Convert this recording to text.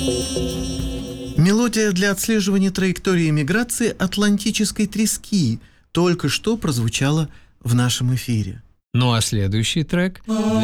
Мелодия для отслеживания траектории миграции атлантической трески только что прозвучала в нашем эфире. Ну а следующий трек для